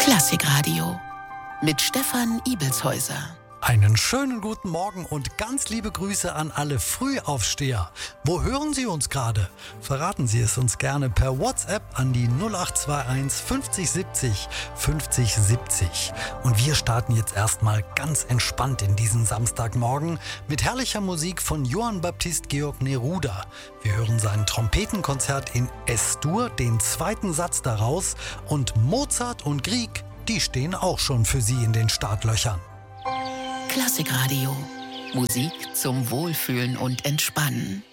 Klassikradio mit Stefan Ibelshäuser. Einen schönen guten Morgen und ganz liebe Grüße an alle Frühaufsteher. Wo hören Sie uns gerade? Verraten Sie es uns gerne per WhatsApp an die 0821 50 70 50 70. Und wir starten jetzt erstmal ganz entspannt in diesen Samstagmorgen mit herrlicher Musik von Johann Baptist Georg Neruda. Wir hören sein Trompetenkonzert in Es-Dur, den zweiten Satz daraus, und Mozart und Grieg, die stehen auch schon für Sie in den Startlöchern. Klassikradio. Musik zum Wohlfühlen und Entspannen.